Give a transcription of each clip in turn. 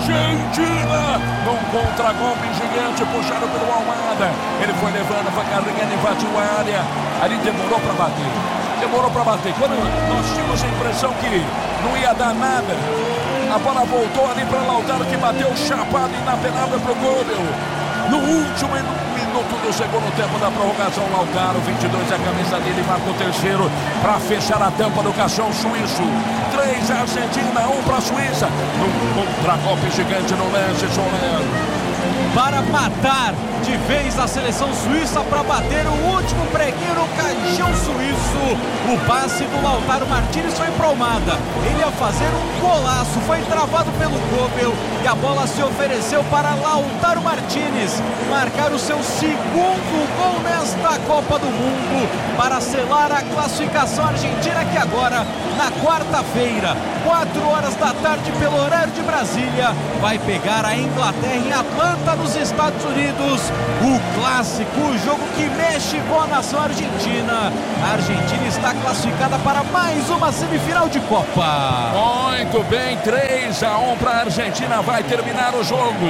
Argentina, num contra-golpe gigante puxado pelo Almada. Ele foi levando, foi carregando, invadiu a área. Ali demorou para bater. Quando nós tínhamos a impressão que não ia dar nada, a bola voltou ali para Lautaro, que bateu chapado inapelável para o gol. No último minuto do segundo tempo da prorrogação, Lautaro, 22, a camisa dele, marca o terceiro para fechar a tampa do caixão suíço. 3 Argentina, 1 para a Suíça. Num contra-golpe gigante no lance, Soler. Para matar de vez a seleção suíça, para bater o último preguinho no caixão suíço. O passe do Lautaro Martínez foi para Almada. Ele ia fazer um golaço, foi travado pelo Kobel e a bola se ofereceu para Lautaro Martínez marcar o seu segundo gol nesta Copa do Mundo para selar a classificação argentina, que agora, na quarta-feira, 4 horas da tarde, pelo horário de Brasília, vai pegar a Inglaterra em Atlanta, nos Estados Unidos. O clássico, o jogo que mexe com a nação argentina. A Argentina está classificada para mais uma semifinal de Copa. Muito bem, 3-1 para a Argentina, vai terminar o jogo.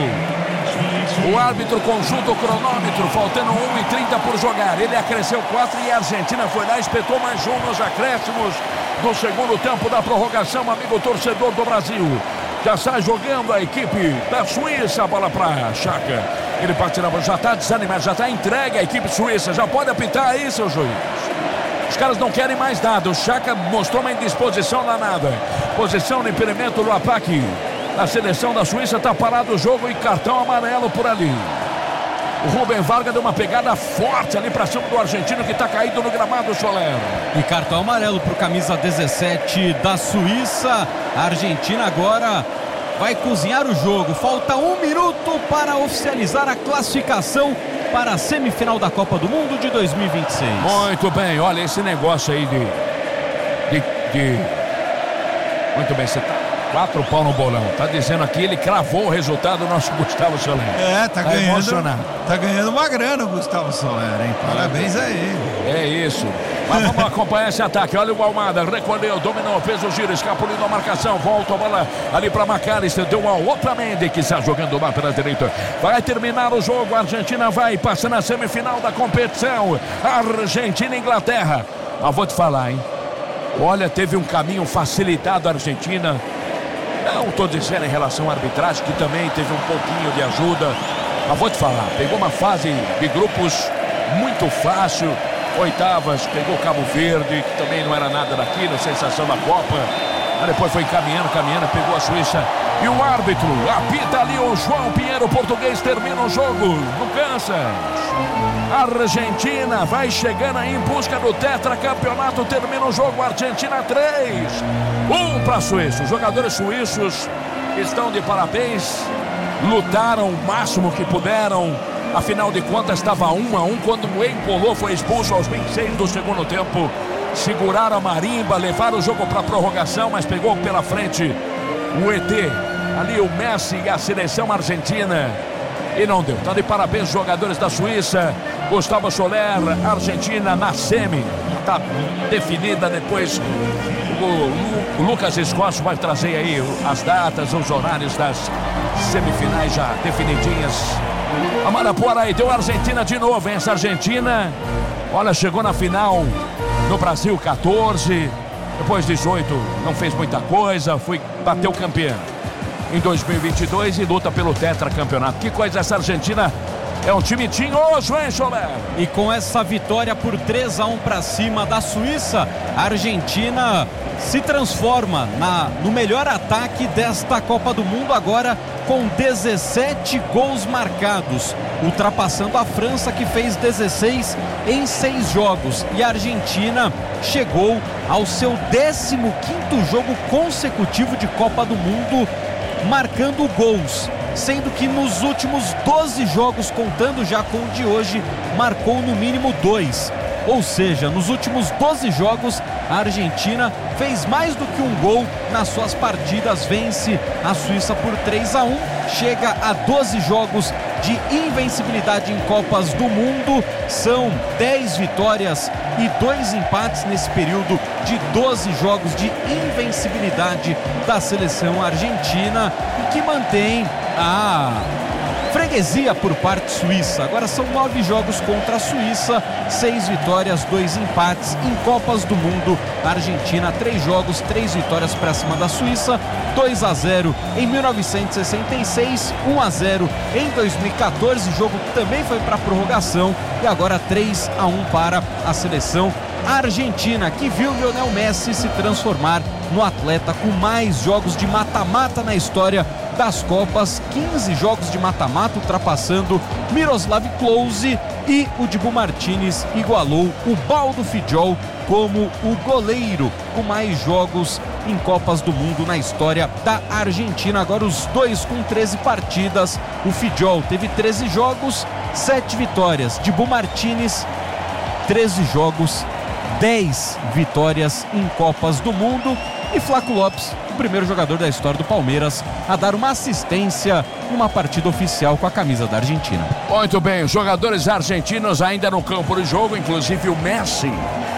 O árbitro consulta o cronômetro, faltando 1:30 por jogar. Ele acresceu 4 e a Argentina foi lá e espetou mais um nos acréscimos do segundo tempo da prorrogação, amigo torcedor do Brasil. Já sai jogando a equipe da Suíça, a bola para Chaka. Ele pode tirar, já está desanimado, já está entregue a equipe suíça. Já pode apitar aí, seu juiz. Os caras não querem mais nada. O Chaka mostrou uma indisposição danada. Posição de impedimento do ataque. A seleção da Suíça, está parado o jogo e cartão amarelo por ali. O Rubem Vargas deu uma pegada forte ali para cima do argentino, que está caído no gramado, Soler. E cartão amarelo para o camisa 17 da Suíça. A Argentina agora vai cozinhar o jogo. Falta 1 minuto para oficializar a classificação para a semifinal da Copa do Mundo de 2026. Muito bem, olha esse negócio aí Muito bem, você tá 4 pau no bolão. Tá dizendo aqui, ele cravou o resultado do nosso Gustavo Soler. Tá ganhando. Emocionado. Tá ganhando uma grana o Gustavo Soler, hein? Parabéns a ele. É isso. Mas vamos acompanhar esse ataque. Olha o Almada, recolheu, dominou, fez o giro, escapulindo a marcação. Volta a bola ali para McAllister. Deu uma Otamendi, que está jogando lá pela direita. Vai terminar o jogo. A Argentina vai passar na semifinal da competição. Argentina e Inglaterra. Mas vou te falar, hein? Olha, teve um caminho facilitado a Argentina. Não estou dizendo em relação à arbitragem, que também teve um pouquinho de ajuda. Mas vou te falar, pegou uma fase de grupos muito fácil. Oitavas, pegou Cabo Verde, que também não era nada daquilo, sensação da Copa. Mas depois foi caminhando, pegou a Suíça. E o árbitro apita ali, o João Pinheiro, português, termina o jogo no Kansas. A Argentina vai chegando aí em busca do tetracampeonato, termina o jogo. Argentina 3, 1 para a Suíça. Os jogadores suíços estão de parabéns, lutaram o máximo que puderam. Afinal de contas, estava 1-1 quando o Empolô foi expulso aos 26 do segundo tempo. Seguraram a marimba, levaram o jogo para a prorrogação, mas pegou pela frente o ET, ali o Messi e a seleção argentina. E não deu. Tá de parabéns os jogadores da Suíça. Gustavo Soler, Argentina na semi. Tá definida depois. O Lucas Escócio vai trazer aí as datas, os horários das semifinais já definidinhas. A Marapuara aí, deu a Argentina de novo, hein? Essa Argentina, olha, chegou na final no Brasil 14, depois 18 não fez muita coisa, bateu campeão em 2022 e luta pelo tetracampeonato. Que coisa essa Argentina, é um time tinhoso, hein, Soler? E com essa vitória por 3-1 para cima da Suíça, a Argentina se transforma no melhor ataque desta Copa do Mundo, agora com 17 gols marcados, ultrapassando a França, que fez 16 em 6 jogos. E a Argentina chegou ao seu 15º jogo consecutivo de Copa do Mundo marcando gols, sendo que nos últimos 12 jogos, contando já com o de hoje, marcou no mínimo 2. Ou seja, nos últimos 12 jogos, a Argentina fez mais do que um gol nas suas partidas, vence a Suíça por 3-1, chega a 12 jogos de invencibilidade em Copas do Mundo, são 10 vitórias e 2 empates nesse período de 12 jogos de invencibilidade da seleção argentina, que mantém a freguesia por parte suíça. Agora são 9 jogos contra a Suíça, 6 vitórias, 2 empates. Em Copas do Mundo, a Argentina 3 jogos, 3 vitórias para cima da Suíça, 2-0 em 1966, 1-0 em 2014, jogo que também foi para prorrogação, e agora 3-1 para a seleção argentina, que viu Lionel Messi se transformar no atleta com mais jogos de mata-mata na história das Copas, 15 jogos de mata-mata, ultrapassando Miroslav Klose, e o Dibu Martínez igualou o Baldo Fidjol como o goleiro com mais jogos em Copas do Mundo na história da Argentina. Agora os dois com 13 partidas. O Fidjol teve 13 jogos, 7 vitórias. Dibu Martínez, 13 jogos, 10 vitórias em Copas do Mundo. E Flaco Lopes, o primeiro jogador da história do Palmeiras a dar uma assistência numa partida oficial com a camisa da Argentina. Muito bem, os jogadores argentinos ainda no campo de jogo, inclusive o Messi.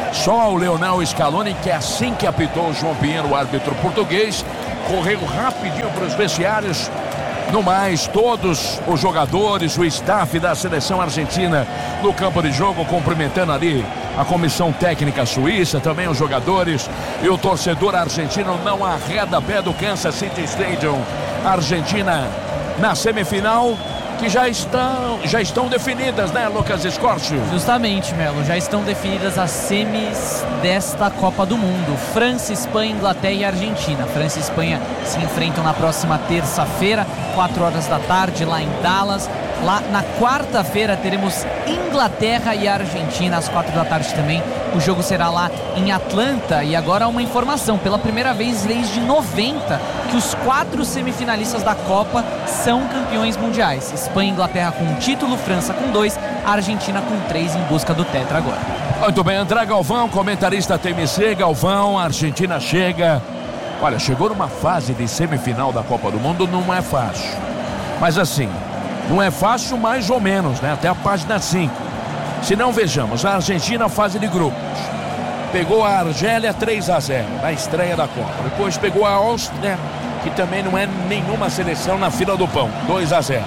Só o Leonel Scaloni, que assim que apitou o João Pinheiro, o árbitro português, correu rapidinho para os vestiários. No mais, todos os jogadores, o staff da seleção argentina no campo de jogo, cumprimentando ali a comissão técnica suíça, também os jogadores, e o torcedor argentino não arreda pé do Kansas City Stadium. A Argentina na semifinal, que já estão definidas, né, Lucas Escorcio? Justamente, Melo, já estão definidas as semis desta Copa do Mundo. França, Espanha, Inglaterra e Argentina. França e Espanha se enfrentam na próxima terça-feira, 4 horas da tarde, lá em Dallas. Lá na quarta-feira teremos Inglaterra e Argentina às 4 da tarde também. O jogo será lá em Atlanta. E agora uma informação, pela primeira vez desde 90 que os 4 semifinalistas da Copa são campeões mundiais. Espanha e Inglaterra com 1 título, França com 2, a Argentina com 3 em busca do tetra agora. Muito bem, André Galvão, comentarista TMC. Galvão, a Argentina chega. Olha, chegou numa fase de semifinal da Copa do Mundo, não é fácil. Mas assim, não é fácil mais ou menos, né? Até a página 5. Se não, vejamos, a Argentina fase de grupos. Pegou a Argélia 3-0 na estreia da Copa. Depois pegou a Áustria, que também não é nenhuma seleção, na fila do pão, 2-0.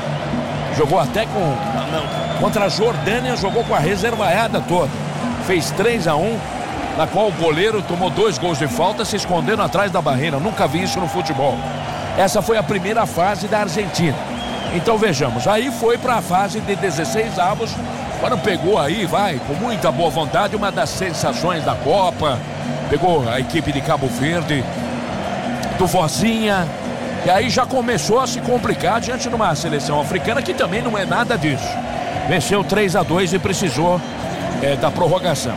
Jogou até contra a Jordânia, jogou com a reservaiada toda. Fez 3-1, na qual o goleiro tomou 2 gols de falta, se escondendo atrás da barreira. Nunca vi isso no futebol. Essa foi a primeira fase da Argentina. Então vejamos, aí foi para a fase de 16 avos, quando pegou aí, com muita boa vontade, uma das sensações da Copa. Pegou a equipe de Cabo Verde, do Vozinha, e aí já começou a se complicar diante de uma seleção africana que também não é nada disso. Venceu 3-2 e precisou da prorrogação.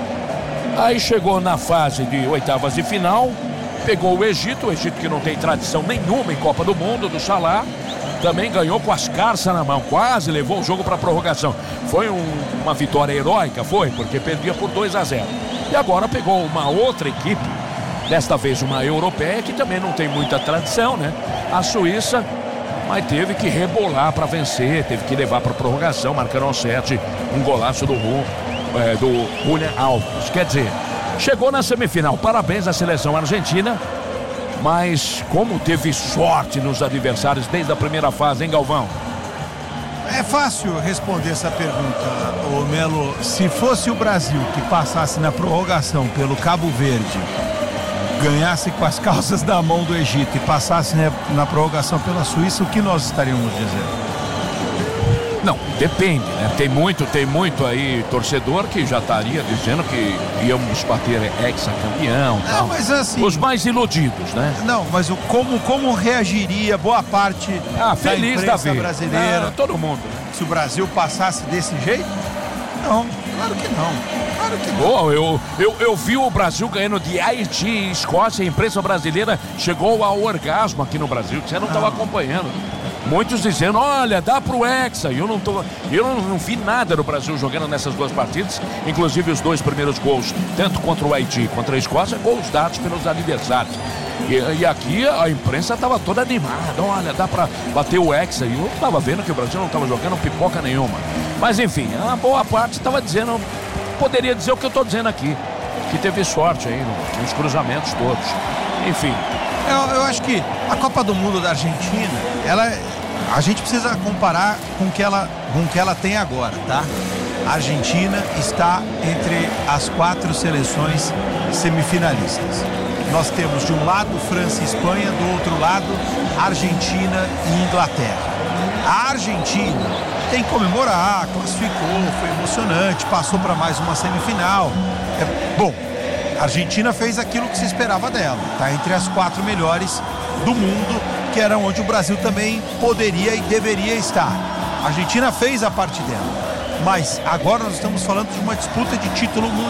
Aí chegou na fase de oitavas de final, pegou o Egito que não tem tradição nenhuma em Copa do Mundo, do Salah. Também ganhou com as carças na mão, quase levou o jogo para a prorrogação. Foi uma vitória heróica, porque perdia por 2-0. E agora pegou uma outra equipe, desta vez uma europeia, que também não tem muita tradição, né? A Suíça, mas teve que rebolar para vencer, teve que levar para a prorrogação, marcando ao 7, um golaço do Julián Álvares. Quer dizer, chegou na semifinal. Parabéns à seleção argentina. Mas como teve sorte nos adversários desde a primeira fase, hein, Galvão? É fácil responder essa pergunta, ô Melo. Se fosse o Brasil que passasse na prorrogação pelo Cabo Verde, ganhasse com as calças na mão do Egito e passasse na prorrogação pela Suíça, o que nós estaríamos dizendo? Não, depende, né? Tem muito aí torcedor que já estaria dizendo que íamos bater ex-campeão. Não, mas assim... Os mais iludidos, né? Não, mas como reagiria boa parte da imprensa brasileira? Todo mundo. Se o Brasil passasse desse jeito? Não, claro que não. Eu vi o Brasil ganhando de Haiti e Escócia. A imprensa brasileira chegou ao orgasmo aqui no Brasil, que você não estava acompanhando. Muitos dizendo, olha, dá pro Hexa. Eu não vi nada do Brasil jogando nessas 2 partidas. Inclusive os 2 primeiros gols, tanto contra o Haiti quanto a Escócia, gols dados pelos adversários. E aqui a imprensa estava toda animada. Olha, dá pra bater o Hexa. E eu estava vendo que o Brasil não estava jogando pipoca nenhuma. Mas enfim, a boa parte estava dizendo poderia dizer o que eu estou dizendo aqui, que teve sorte aí nos cruzamentos todos. Enfim. Eu acho que a Copa do Mundo da Argentina, a gente precisa comparar com o que ela tem agora, tá? A Argentina está entre as 4 seleções semifinalistas. Nós temos de um lado França e Espanha, do outro lado Argentina e Inglaterra. A Argentina tem que comemorar, classificou, foi emocionante, passou para mais uma semifinal. Bom, a Argentina fez aquilo que se esperava dela, está entre as 4 melhores do mundo, que era onde o Brasil também poderia e deveria estar. A Argentina fez a parte dela, mas agora nós estamos falando de uma disputa de título mundial.